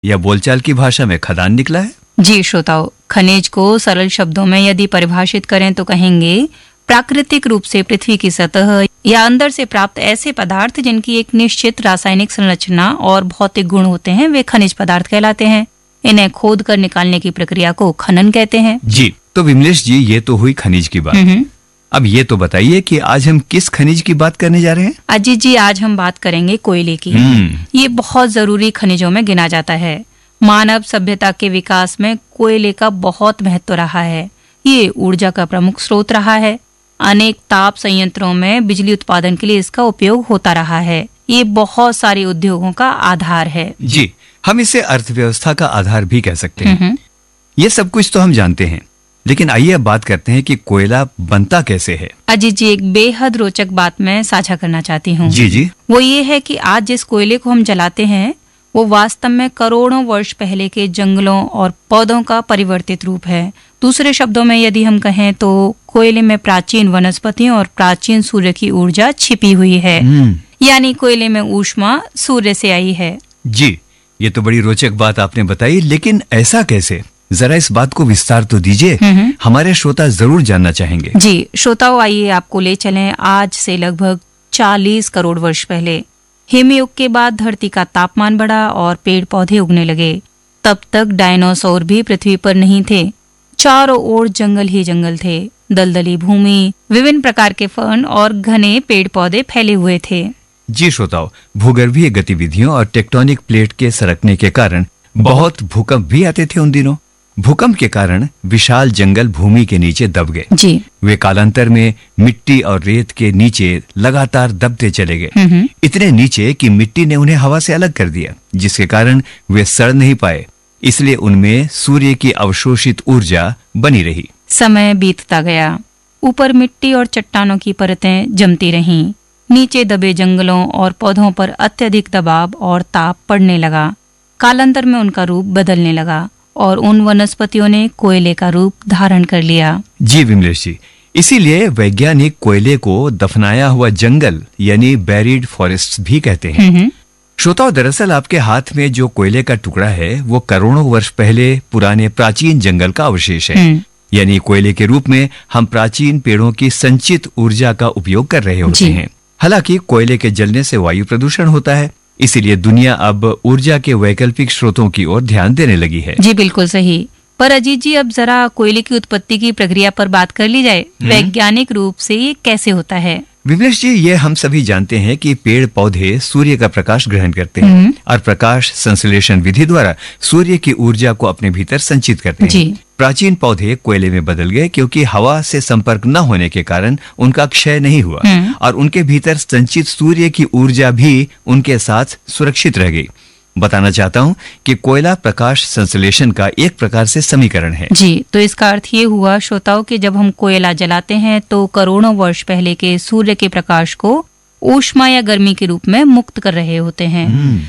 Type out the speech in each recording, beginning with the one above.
या बोलचाल की भाषा में खदान निकला है? जी श्रोताओ, खनिज को सरल शब्दों में यदि परिभाषित करें तो कहेंगे प्राकृतिक रूप से पृथ्वी की सतह या अंदर से प्राप्त ऐसे पदार्थ जिनकी एक निश्चित रासायनिक संरचना और भौतिक गुण होते हैं, वे खनिज पदार्थ कहलाते हैं। इन्हें खोद कर निकालने की प्रक्रिया को खनन कहते हैं। जी, तो विमलेश जी, ये तो हुई खनिज की बात। अब ये तो बताइए कि आज हम किस खनिज की बात करने जा रहे हैं? अजीत जी, आज हम बात करेंगे कोयले की। ये बहुत जरूरी खनिजों में गिना जाता है। मानव सभ्यता के विकास में कोयले का बहुत महत्व रहा है। ये ऊर्जा का प्रमुख स्रोत रहा है। अनेक ताप संयंत्रों में बिजली उत्पादन के लिए इसका उपयोग होता रहा है। ये बहुत सारे उद्योगों का आधार है। जी, हम इसे अर्थव्यवस्था का आधार भी कह सकते हैं। ये सब कुछ तो हम जानते हैं, लेकिन आइए अब बात करते हैं कि कोयला बनता कैसे है। अजीत जी, एक बेहद रोचक बात मैं साझा करना चाहती हूँ। जी। वो ये है कि आज जिस कोयले को हम जलाते हैं वो वास्तव में करोड़ों वर्ष पहले के जंगलों और पौधों का परिवर्तित रूप है। दूसरे शब्दों में यदि हम कहें तो कोयले में प्राचीन वनस्पतियों और प्राचीन सूर्य की ऊर्जा छिपी हुई है। यानी कोयले में ऊष्मा सूर्य से आई है। जी, ये तो बड़ी रोचक बात आपने बताई, लेकिन ऐसा कैसे? जरा इस बात को विस्तार तो दीजिए, हमारे श्रोता जरूर जानना चाहेंगे। जी श्रोताओं, आइए आपको ले चलें आज से लगभग 40 करोड़ वर्ष पहले। हिमयुग के बाद धरती का तापमान बढ़ा और पेड़ पौधे उगने लगे। तब तक डायनासोर भी पृथ्वी पर नहीं थे। चारों ओर जंगल ही जंगल थे, दलदली भूमि, विभिन्न प्रकार के फर्न और घने पेड़ पौधे फैले हुए थे। जी श्रोताओं, भूगर्भीय गतिविधियों और टेक्टोनिक प्लेट के सरकने के कारण बहुत भूकंप भी आते थे उन दिनों। भूकंप के कारण विशाल जंगल भूमि के नीचे दब गए। जी। वे कालांतर में मिट्टी और रेत के नीचे लगातार दबते चले गए, इतने नीचे कि मिट्टी ने उन्हें हवा से अलग कर दिया, जिसके कारण वे सड़ नहीं पाए। इसलिए उनमें सूर्य की अवशोषित ऊर्जा बनी रही। समय बीतता गया, ऊपर मिट्टी और चट्टानों की परतें जमती रहीं। नीचे दबे जंगलों और पौधों पर अत्यधिक दबाव और ताप पड़ने लगा। कालांतर में उनका रूप बदलने लगा और उन वनस्पतियों ने कोयले का रूप धारण कर लिया। जी विमलेश जी, इसीलिए वैज्ञानिक कोयले को दफनाया हुआ जंगल यानी बैरिड फॉरेस्ट भी कहते हैं। श्रोताओं, दरअसल आपके हाथ में जो कोयले का टुकड़ा है वो करोड़ों वर्ष पहले पुराने प्राचीन जंगल का अवशेष है। यानी कोयले के रूप में हम प्राचीन पेड़ों की संचित ऊर्जा का उपयोग कर रहे होते हैं। हालांकि कोयले के जलने से वायु प्रदूषण होता है, इसीलिए दुनिया अब ऊर्जा के वैकल्पिक स्रोतों की ओर ध्यान देने लगी है। जी बिल्कुल सही। पर अजीत जी, अब जरा कोयले की उत्पत्ति की प्रक्रिया पर बात कर ली जाए। वैज्ञानिक रूप से ये कैसे होता है? विमलेश जी, ये हम सभी जानते हैं कि पेड़ पौधे सूर्य का प्रकाश ग्रहण करते हैं और प्रकाश संश्लेषण विधि द्वारा सूर्य की ऊर्जा को अपने भीतर संचित करते हैं। प्राचीन पौधे कोयले में बदल गए क्योंकि हवा से संपर्क न होने के कारण उनका क्षय नहीं हुआ और उनके भीतर संचित सूर्य की ऊर्जा भी उनके साथ सुरक्षित रह गई। बताना चाहता हूँ कि कोयला प्रकाश संश्लेषण का एक प्रकार से समीकरण है। जी, तो इसका अर्थ ये हुआ श्रोताओं कि जब हम कोयला जलाते हैं तो करोड़ों वर्ष पहले के सूर्य के प्रकाश को ऊष्मा या गर्मी के रूप में मुक्त कर रहे होते हैं।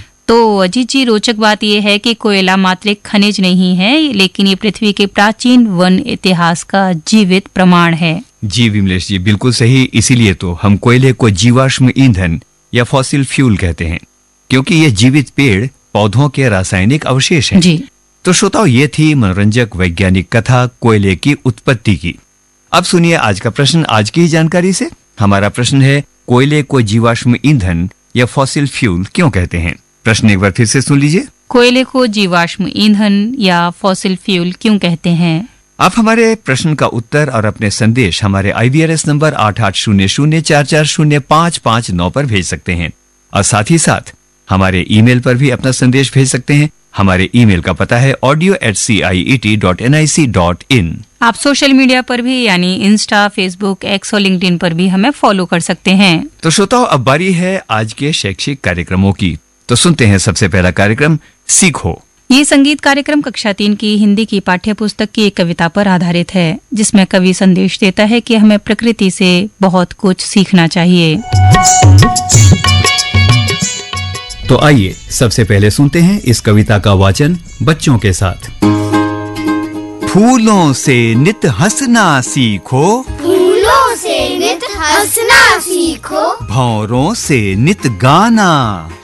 तो अजीत जी, रोचक बात यह है कि कोयला मात्र एक खनिज नहीं है, लेकिन ये पृथ्वी के प्राचीन वन इतिहास का जीवित प्रमाण है। जी विमलेश जी, बिल्कुल सही। इसीलिए तो हम कोयले को जीवाश्म ईंधन या फॉसिल फ्यूल कहते हैं, क्योंकि ये जीवित पेड़ पौधों के रासायनिक अवशेष हैं। जी। तो श्रोताओं, ये थी मनोरंजक वैज्ञानिक कथा कोयले की उत्पत्ति की। अब सुनिए आज का प्रश्न आज की जानकारी से। हमारा प्रश्न है, कोयले को जीवाश्म ईंधन या फॉसिल फ्यूल क्यों कहते हैं? प्रश्न एक बार फिर से सुन लीजिए। कोयले को जीवाश्म ईंधन या फॉसिल फ्यूल क्यों कहते हैं? आप हमारे प्रश्न का उत्तर और अपने संदेश हमारे IVRS नंबर 8800440559 पर भेज सकते हैं और साथ ही साथ हमारे ईमेल पर भी अपना संदेश भेज सकते हैं। हमारे ईमेल का पता है audio@ciet.nic.in। आप सोशल मीडिया पर भी यानी इंस्टा, फेसबुक, एक्स और लिंक्डइन पर भी हमें फॉलो कर सकते हैं। तो श्रोताओं, अब बारी है आज के शैक्षिक कार्यक्रमों की। तो सुनते हैं सबसे पहला कार्यक्रम सीखो। ये संगीत कार्यक्रम कक्षा 3 की हिंदी की पाठ्य पुस्तक की एक कविता पर आधारित है, जिसमें कवि संदेश देता है कि हमें प्रकृति से बहुत कुछ सीखना चाहिए। तो आइए सबसे पहले सुनते हैं इस कविता का वाचन बच्चों के साथ। फूलों से नित हंसना सीखो, फूलों से नित हंसना सीखो, भंवरों से नित गाना,